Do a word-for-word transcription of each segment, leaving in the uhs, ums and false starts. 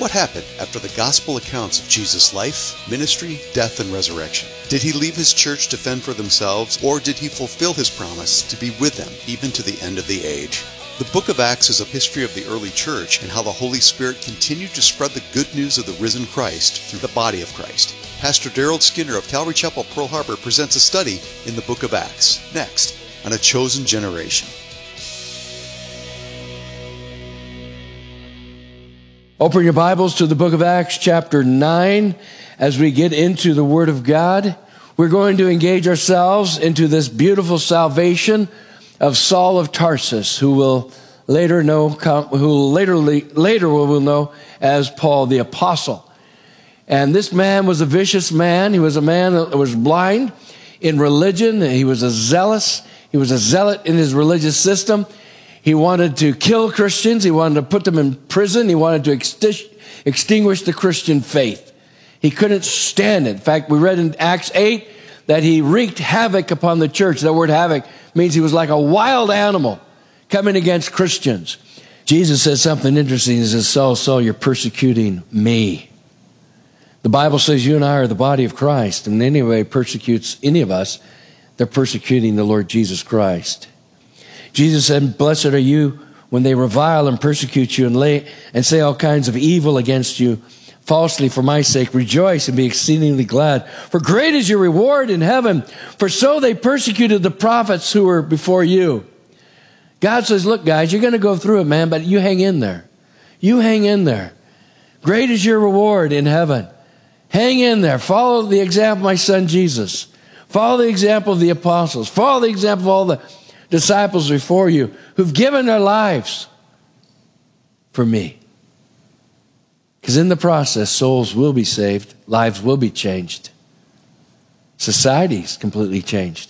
What happened after the gospel accounts of Jesus' life, ministry, death, and resurrection? Did he leave his church to fend for themselves, or did he fulfill his promise to be with them even to the end of the age? The book of Acts is a history of the early church and how the Holy Spirit continued to spread the good news of the risen Christ through the body of Christ. Pastor Daryl Skinner of Calvary Chapel, Pearl Harbor presents a study in the book of Acts, next on A Chosen Generation. Open your Bibles to the book of Acts, chapter nine. As we get into the Word of God, we're going to engage ourselves into this beautiful salvation of Saul of Tarsus, who will later know, who later later we will know as Paul the Apostle. And this man was a vicious man. He was a man that was blind in religion. He was a zealous. He was a zealot in his religious system. He wanted to kill Christians. He wanted to put them in prison. He wanted to exti- extinguish the Christian faith. He couldn't stand it. In fact, we read in Acts eight that he wreaked havoc upon the church. That word havoc means he was like a wild animal coming against Christians. Jesus says something interesting. He says, Saul, Saul, you're persecuting me. The Bible says you and I are the body of Christ. And anybody persecutes any of us, they're persecuting the Lord Jesus Christ. Jesus said, blessed are you when they revile and persecute you and lay and say all kinds of evil against you falsely for my sake. Rejoice and be exceedingly glad. For great is your reward in heaven. For so they persecuted the prophets who were before you. God says, look, guys, you're going to go through it, man, but you hang in there. You hang in there. Great is your reward in heaven. Hang in there. Follow the example of my son Jesus. Follow the example of the apostles. Follow the example of all the disciples before you who've given their lives for me. Because in the process, souls will be saved, lives will be changed. Society's completely changed.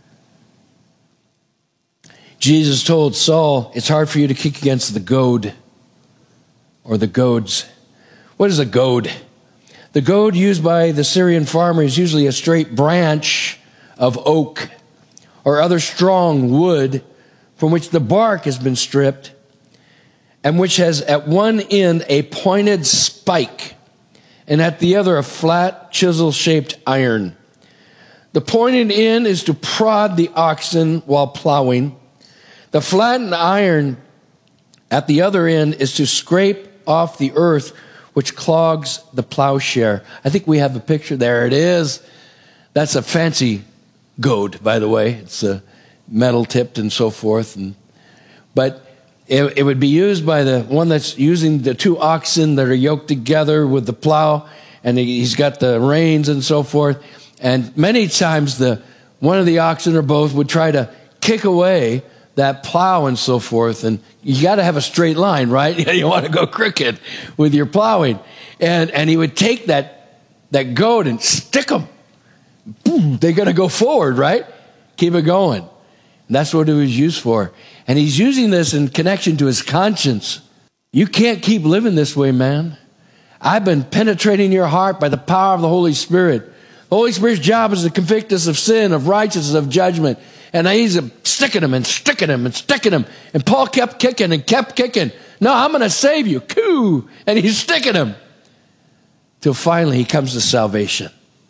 Jesus told Saul, it's hard for you to kick against the goad or the goads. What is a goad? The goad used by the Syrian farmer is usually a straight branch of oak or other strong wood from which the bark has been stripped and which has at one end a pointed spike and at the other a flat chisel-shaped iron. The pointed end is to prod the oxen while plowing. The flattened iron at the other end is to scrape off the earth which clogs the plowshare. I think we have a picture. There it is. That's a fancy goad, by the way. It's a metal tipped and so forth. And, but it, it would be used by the one that's using the two oxen that are yoked together with the plow, and he's got the reins and so forth. And many times the one of the oxen or both would try to kick away that plow and so forth. And you got to have a straight line, right? You want to go crooked with your plowing. And and he would take that that goad and stick them. Boom, they got to go forward, right? Keep it going. And that's what it was used for. And he's using this in connection to his conscience. You can't keep living this way, man. I've been penetrating your heart by the power of the Holy Spirit. The Holy Spirit's job is to convict us of sin, of righteousness, of judgment. And he's sticking him and sticking him and sticking him. And Paul kept kicking and kept kicking. No, I'm going to save you. Coo! And he's sticking him. Till finally he comes to salvation.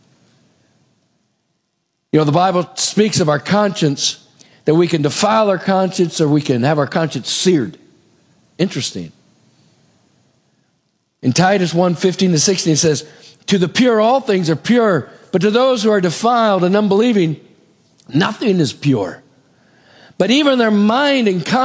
You know, the Bible speaks of our conscience, that we can defile our conscience or we can have our conscience seared. Interesting. In Titus one, fifteen to sixteen, it says, to the pure all things are pure, but to those who are defiled and unbelieving, nothing is pure. But even their mind and conscience